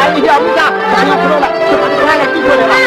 一下，我们家山羊不动了，就把这个栏杆提出来了。